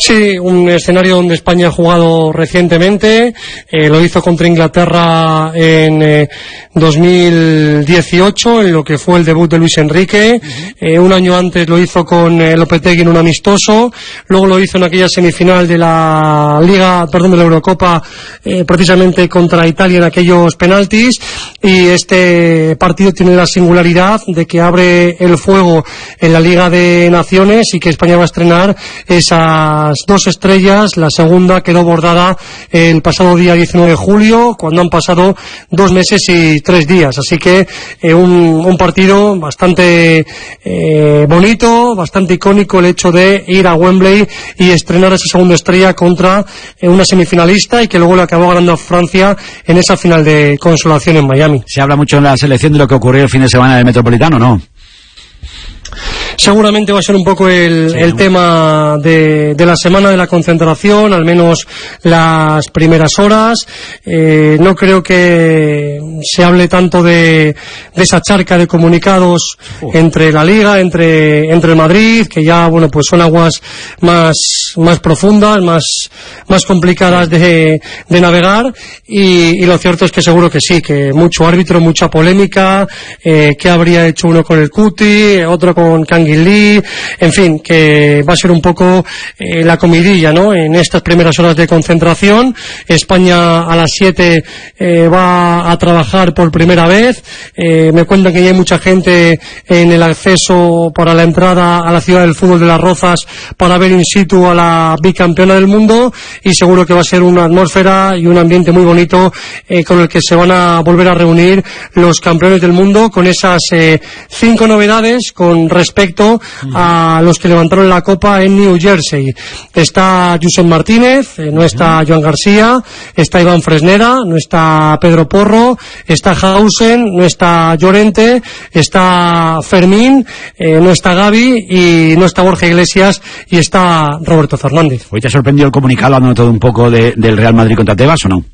Sí, un escenario donde España ha jugado recientemente, lo hizo contra Inglaterra en 2018, en lo que fue el debut de Luis Enrique. Un año antes lo hizo con Lopetegui en un amistoso, luego lo hizo en aquella semifinal de la de la Eurocopa, precisamente contra Italia en aquellos penaltis, y este partido tiene la singularidad de que abre el fuego en la Liga de Naciones y que España va a estrenar esas 2 estrellas. La segunda quedó bordada el pasado día 19 de julio, cuando han pasado 2 meses y 3 días. Así que un partido bastante bonito, bastante icónico, el hecho de ir a Wembley y estrenar esa segunda estrella contra una semifinalista y que luego le acabó ganando a Francia en esa final de consolación en Miami. Se habla mucho en la selección de lo que ocurrió el fin de semana en el Metropolitano, ¿no? Seguramente va a ser un poco el tema de la semana de la concentración, al menos las primeras horas. No creo que se hable tanto de esa charca de comunicados entre la Liga, entre el Madrid, que ya, bueno, pues son aguas más profundas, más complicadas de navegar, y lo cierto es que seguro que sí, que mucho árbitro, mucha polémica, que habría hecho uno con el Cuti, otro con Canguilí, en fin, que va a ser un poco la comidilla, ¿no?, en estas primeras horas de concentración. España a las 7 va a trabajar por primera vez. Me cuentan que ya hay mucha gente en el acceso para la entrada a la ciudad del fútbol de Las Rozas para ver in situ a la bicampeona del mundo, y seguro que va a ser una atmósfera y un ambiente muy bonito con el que se van a volver a reunir los campeones del mundo, con esas 5 novedades con respecto a los que levantaron la copa en New Jersey. Está Josep Martínez, no está Joan García, está Iván Fresnera, no está Pedro Porro, está Hausen, no está Llorente, está Fermín, no está Gavi, y no está Borja Iglesias, y está Roberto Fernández. ¿Hoy te ha sorprendido el comunicado hablando todo un poco del Real Madrid contra Tebas o no?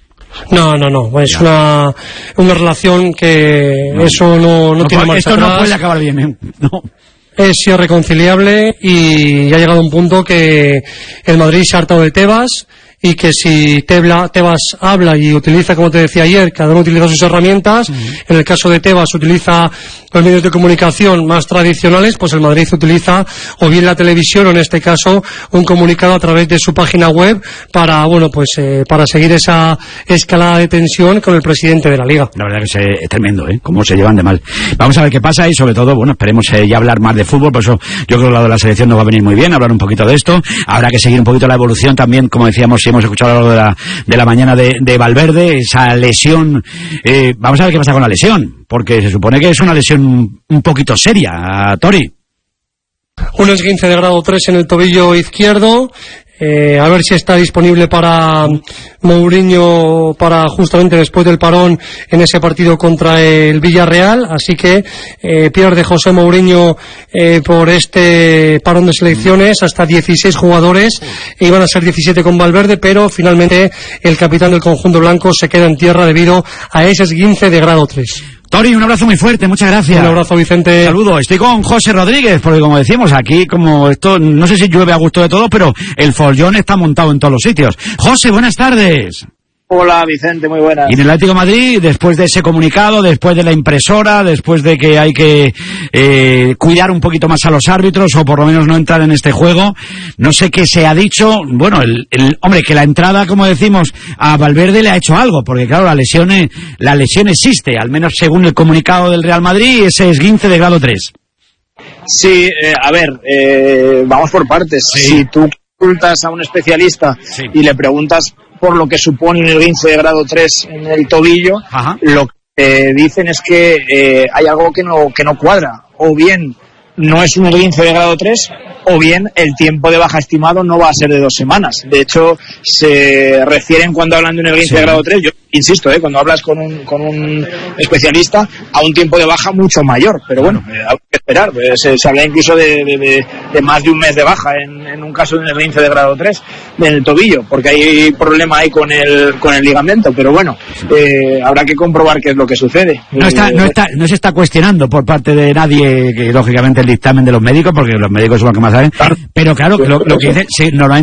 No, es una relación que eso no tiene marcha atrás. Esto no puede acabar bien, no. Es irreconciliable, y ha llegado un punto que el Madrid se ha hartado de Tebas, y que si Tebas habla y utiliza, como te decía ayer, cada uno utiliza sus herramientas. En el caso de Tebas utiliza los medios de comunicación más tradicionales, pues el Madrid utiliza o bien la televisión, o en este caso un comunicado a través de su página web para, bueno, pues para seguir esa escalada de tensión con el presidente de la Liga. La verdad que es tremendo, cómo se llevan de mal. Vamos a ver qué pasa, y sobre todo, bueno, esperemos ya hablar más de fútbol. Por eso yo creo que lo de la selección nos va a venir muy bien, hablar un poquito de esto. Habrá que seguir un poquito la evolución también, como decíamos, si hemos escuchado a lo largo de la mañana de Valverde, esa lesión. Vamos a ver qué pasa con la lesión, porque se supone que es una lesión un poquito seria, Tori. Un esguince de grado 3 en el tobillo izquierdo. A ver si está disponible para Mourinho para justamente después del parón en ese partido contra el Villarreal. Así que pierde José Mourinho por este parón de selecciones hasta 16 jugadores, e iban a ser 17 con Valverde, pero finalmente el capitán del conjunto blanco se queda en tierra debido a ese esguince de grado 3. Tori, un abrazo muy fuerte, muchas gracias. Un abrazo, Vicente. Saludo, estoy con José Rodríguez, porque como decimos aquí, como esto, no sé si llueve a gusto de todos, pero el follón está montado en todos los sitios. José, buenas tardes. Hola, Vicente, muy buenas. Y en el Atlético de Madrid, después de ese comunicado, después de la impresora, después de que hay que cuidar un poquito más a los árbitros, o por lo menos no entrar en este juego, no sé qué se ha dicho. Bueno, hombre, que la entrada, como decimos, a Valverde le ha hecho algo, porque claro, la lesión existe, al menos según el comunicado del Real Madrid, ese esguince de grado 3. Sí, a ver, vamos por partes. Sí. Si tú consultas a un especialista y le preguntas por lo que supone un esguince de grado 3 en el tobillo, lo que dicen es que hay algo que no cuadra. O bien no es un esguince de grado 3, o bien el tiempo de baja estimado no va a ser de 2 semanas. De hecho, se refieren, cuando hablan de un esguince de grado 3, yo insisto, cuando hablas con un especialista, a un tiempo de baja mucho mayor. Pero bueno, hay que esperar. Se habla incluso de más de un mes de baja en un caso de un esguince de grado 3 en el tobillo, porque hay problema ahí con el ligamento. Pero bueno, habrá que comprobar qué es lo que sucede. No se está cuestionando por parte de nadie, que lógicamente, el dictamen de los médicos, porque los médicos son los que más saben. Pero claro, lo que dicen, sí, normalmente